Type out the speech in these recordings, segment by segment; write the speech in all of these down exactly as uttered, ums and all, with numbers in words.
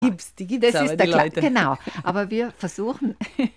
Gibt's, die gibt es aber, ist die der Kla- Leute. Genau, aber wir versuchen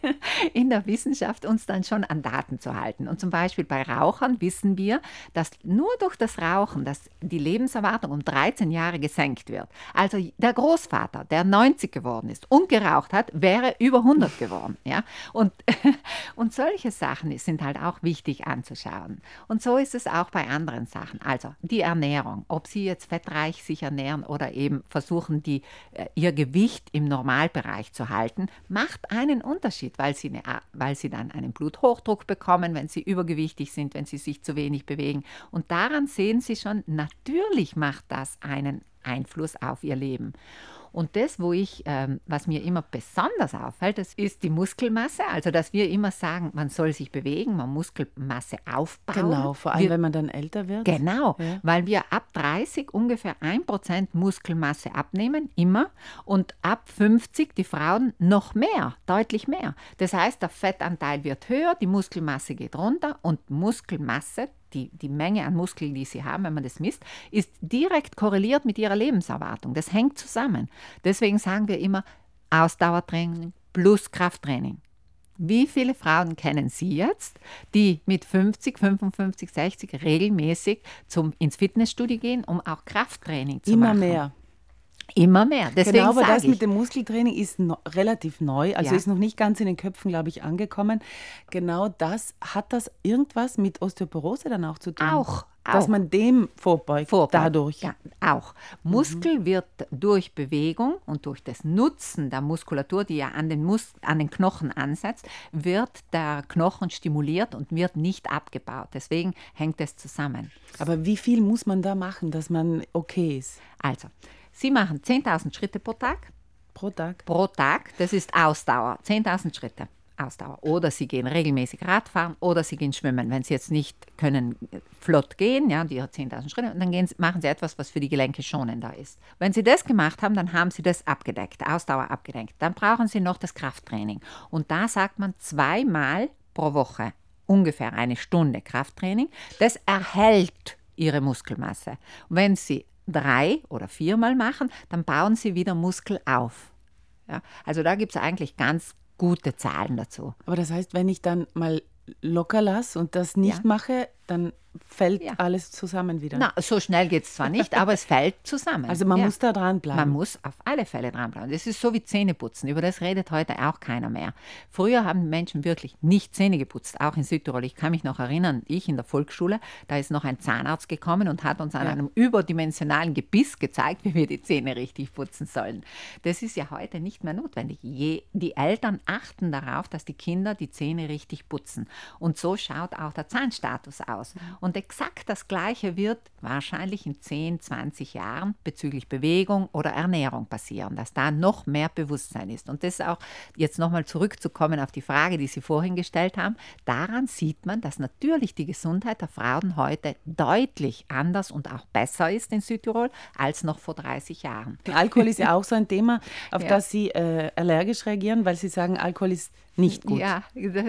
in der Wissenschaft uns dann schon an Daten zu halten. Und zum Beispiel bei Rauchern wissen wir, dass nur durch das Rauchen, dass die Lebenserwartung um dreizehn Jahre gesenkt wird. Also der Großvater, der neunzig geworden ist und geraucht hat, wäre über hundert geworden. Ja? Und, und solche Sachen sind halt auch wichtig anzuschauen. Und so ist es auch bei anderen Sachen. Also die Ernährung, ob Sie jetzt fettreich sich ernähren oder eben versuchen, die, äh, ihr Gewicht im Normalbereich zu halten, macht einen Unterschied, weil sie, eine, weil sie dann einen Bluthochdruck bekommen, wenn sie übergewichtig sind, wenn sie sich zu wenig bewegen. Und daran sehen Sie schon, natürlich macht das einen Einfluss auf ihr Leben. Und das, wo ich, ähm, was mir immer besonders auffällt, das ist die Muskelmasse. Also, dass wir immer sagen, man soll sich bewegen, man Muskelmasse aufbauen. Genau, vor allem, wir, wenn man dann älter wird. Genau, ja. weil wir ab dreißig ungefähr ein Prozent Muskelmasse abnehmen, immer. Und ab fünfzig die Frauen noch mehr, deutlich mehr. Das heißt, der Fettanteil wird höher, die Muskelmasse geht runter und Muskelmasse, Die, die Menge an Muskeln, die sie haben, wenn man das misst, ist direkt korreliert mit ihrer Lebenserwartung. Das hängt zusammen. Deswegen sagen wir immer Ausdauertraining plus Krafttraining. Wie viele Frauen kennen Sie jetzt, die mit fünfzig, fünfundfünfzig, sechzig regelmäßig zum, ins Fitnessstudio gehen, um auch Krafttraining zu Immer machen? Immer mehr. Immer mehr. Deswegen genau, aber sage das ich, mit dem Muskeltraining ist no, relativ neu, also Ja. ist noch nicht ganz in den Köpfen, glaube ich, angekommen. Genau das, hat das irgendwas mit Osteoporose dann auch zu tun? Auch. Dass auch. man dem vorbeugt, Vorbeugt. dadurch. Ja, auch. Muskel mhm. wird durch Bewegung und durch das Nutzen der Muskulatur, die ja an den, Mus- an den Knochen ansetzt, wird der Knochen stimuliert und wird nicht abgebaut. Deswegen hängt es zusammen. Aber wie viel muss man da machen, dass man okay ist? Also, Sie machen zehntausend Schritte pro Tag. Pro Tag? Pro Tag, das ist Ausdauer, zehntausend Schritte. Ausdauer. Oder Sie gehen regelmäßig Radfahren oder Sie gehen schwimmen. Wenn Sie jetzt nicht können flott gehen, ja, die zehntausend Schritte, dann gehen Sie, machen Sie etwas, was für die Gelenke schonender ist. Wenn Sie das gemacht haben, dann haben Sie das abgedeckt, Ausdauer abgedeckt. Dann brauchen Sie noch das Krafttraining. Und da sagt man zweimal pro Woche ungefähr eine Stunde Krafttraining. Das erhält Ihre Muskelmasse. Und wenn Sie drei oder viermal machen, dann bauen Sie wieder Muskel auf. Ja, also da gibt es eigentlich ganz gute Zahlen dazu. Aber das heißt, wenn ich dann mal locker lasse und das nicht Ja. mache, dann fällt Ja. alles zusammen wieder. Na, so schnell geht es zwar nicht, aber es fällt zusammen. Also man ja. muss da dranbleiben. Man muss auf alle Fälle dranbleiben. Das ist so wie Zähneputzen. Über das redet heute auch keiner mehr. Früher haben Menschen wirklich nicht Zähne geputzt, auch in Südtirol. Ich kann mich noch erinnern, ich in der Volksschule, da ist noch ein Zahnarzt gekommen und hat uns an Ja. einem überdimensionalen Gebiss gezeigt, wie wir die Zähne richtig putzen sollen. Das ist ja heute nicht mehr notwendig. Je, die Eltern achten darauf, dass die Kinder die Zähne richtig putzen. Und so schaut auch der Zahnstatus aus. Und exakt das Gleiche wird wahrscheinlich in zehn, zwanzig Jahren bezüglich Bewegung oder Ernährung passieren, dass da noch mehr Bewusstsein ist. Und das auch, jetzt nochmal zurückzukommen auf die Frage, die Sie vorhin gestellt haben, daran sieht man, dass natürlich die Gesundheit der Frauen heute deutlich anders und auch besser ist in Südtirol als noch vor dreißig Jahren. Alkohol ist ja auch so ein Thema, auf Ja. das Sie äh, allergisch reagieren, weil Sie sagen, Alkohol ist nicht gut. Ja,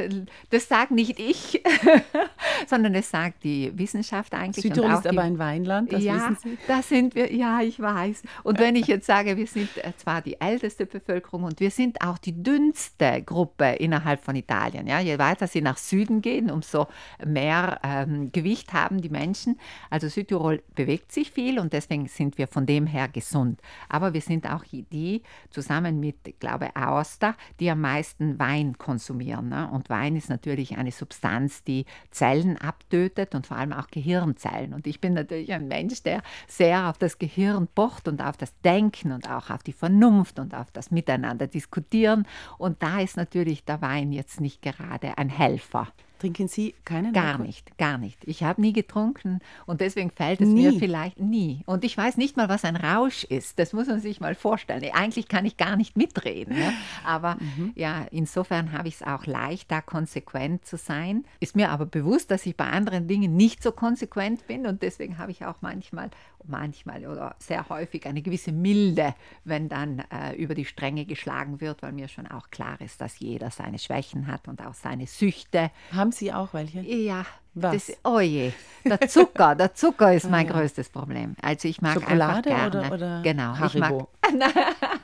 das sagt nicht ich, sondern das sagt die Wissenschaft eigentlich. Südtirol und auch ist aber die, ein Weinland, das ja, wissen Sie. da sind wir, ja, ich weiß. Und wenn ich jetzt sage, wir sind zwar die älteste Bevölkerung und wir sind auch die dünnste Gruppe innerhalb von Italien. Ja, je weiter sie nach Süden gehen, umso mehr ähm, Gewicht haben die Menschen. Also Südtirol bewegt sich viel und deswegen sind wir von dem her gesund. Aber wir sind auch die, zusammen mit, ich glaube, Aosta, die am meisten Wein konsumieren. Ne? Und Wein ist natürlich eine Substanz, die Zellen abtötet und vor allem auch Gehirnzellen. Und ich bin natürlich ein Mensch, der sehr auf das Gehirn pocht und auf das Denken und auch auf die Vernunft und auf das Miteinander diskutieren. Und da ist natürlich der Wein jetzt nicht gerade ein Helfer. Trinken Sie keinen Gar Alkohol? nicht, gar nicht. Ich habe nie getrunken und deswegen fällt es Nie? mir vielleicht nie. Und ich weiß nicht mal, was ein Rausch ist. Das muss man sich mal vorstellen. Eigentlich kann ich gar nicht mitreden. Ne? Aber Mhm. ja, insofern habe ich es auch leicht, da konsequent zu sein. Ist mir aber bewusst, dass ich bei anderen Dingen nicht so konsequent bin und deswegen habe ich auch manchmal, manchmal oder sehr häufig eine gewisse Milde, wenn dann äh, über die Stränge geschlagen wird, weil mir schon auch klar ist, dass jeder seine Schwächen hat und auch seine Süchte. Haben Sie auch welche? Ja, Was? das, oh je, der Zucker, der Zucker ist mein Ah, ja. größtes Problem. Also ich mag Schokolade einfach gerne. oder- oder genau, Haribo? ich mag